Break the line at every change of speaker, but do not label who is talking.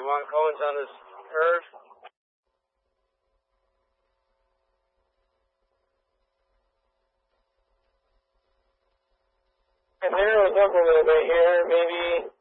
Juwan Cohen's on this earth. And narrows up a little bit here, maybe